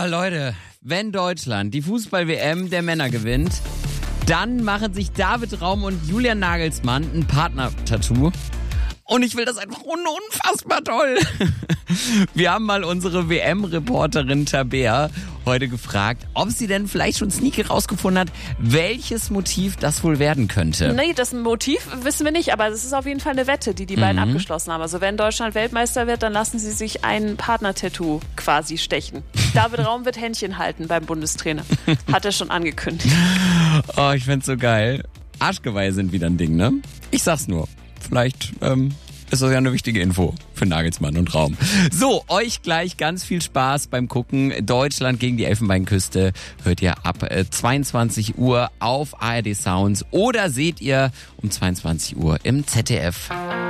Leute, wenn Deutschland die Fußball-WM der Männer gewinnt, dann machen sich David Raum und Julian Nagelsmann ein Partner-Tattoo. Und ich will das einfach unfassbar toll. Wir haben mal unsere WM-Reporterin Tabea heute gefragt, ob sie denn vielleicht schon sneaky rausgefunden hat, welches Motiv das wohl werden könnte. Nee, das Motiv wissen wir nicht, aber es ist auf jeden Fall eine Wette, die beiden abgeschlossen haben. Also wenn Deutschland Weltmeister wird, dann lassen sie sich ein Partner-Tattoo quasi stechen. David Raum wird Händchen halten beim Bundestrainer. Hat er schon angekündigt. Oh, ich find's so geil. Arschgeweihe sind wieder ein Ding, ne? Ich sag's nur. Vielleicht ist das ja eine wichtige Info für Nagelsmann und Raum. So, euch gleich ganz viel Spaß beim Gucken. Deutschland gegen die Elfenbeinküste hört ihr ab 22 Uhr auf ARD Sounds oder seht ihr um 22 Uhr im ZDF.